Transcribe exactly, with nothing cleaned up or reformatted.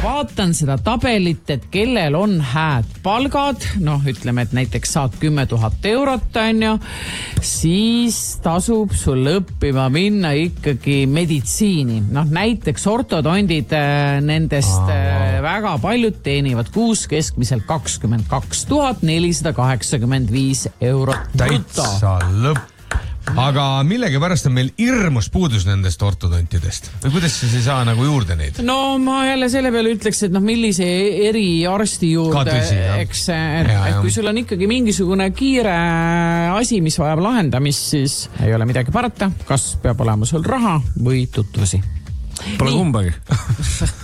vaatan seda tabelit, et kellel on hääd palgad, noh, ütleme, et näiteks saad kümme tuhat eurot, on ju, siis tasub sul õppima minna ikkagi meditsiini. Noh, näiteks ortodondid, nendest Aa. väga paljud teenivad kuus keskmiselt kakskümmend kaks tuhat nelisada kaheksakümmend viis eurot. Täitsa lõpp. Aga millegi pärast on meil hirmus puudus nendest ortodontidest? Või kuidas siis ei saa nagu juurde neid? No ma jälle selle peale ütleks, et noh, millise eriarsti juurde, tõsi, eks, et, ja, et kui sul on ikkagi mingisugune kiire asi, mis vajab lahendamist, siis ei ole midagi parata. Kas peab olema sul raha või tutvusi? Pole kumbagi.